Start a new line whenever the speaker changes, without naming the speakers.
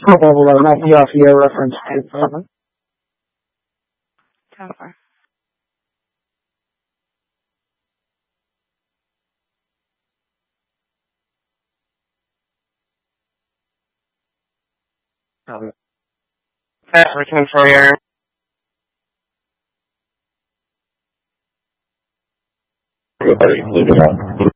not the off-year reference to.
10-4.
Return for your
Everybody, leave it on.